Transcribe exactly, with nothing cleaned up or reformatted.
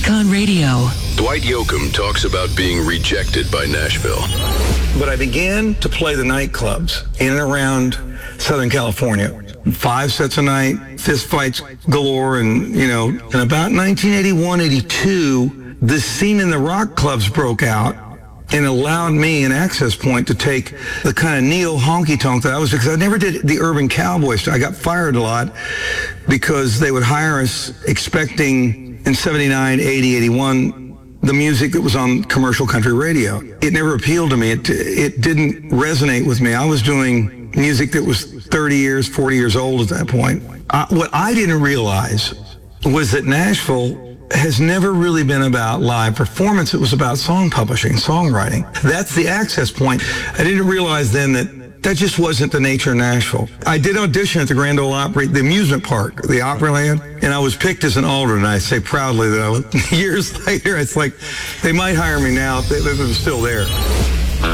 Icon Radio. Dwight Yoakam talks about being rejected by Nashville. But I began to play the nightclubs in and around Southern California. Five sets a night, fist fights galore, and, you know, in about nineteen eighty-one, eighty-two, the scene in the rock clubs broke out and allowed me an access point to take the kind of neo honky-tonk that I was, because I never did the urban cowboy stuff. I got fired a lot because they would hire us expecting in seventy-nine, eighty, eighty-one, the music that was on commercial country radio. It never appealed to me. It, it didn't resonate with me. I was doing music that was thirty years, forty years old at that point. Uh, what I didn't realize was that Nashville has never really been about live performance. It was about song publishing, songwriting. That's the access point. I didn't realize then that that just wasn't the nature of Nashville. I did audition at the Grand Ole Opry, the amusement park, the Opryland, and I was picked as an alternate. I say proudly that I was, years later, it's like, they might hire me now if they, if it was still there.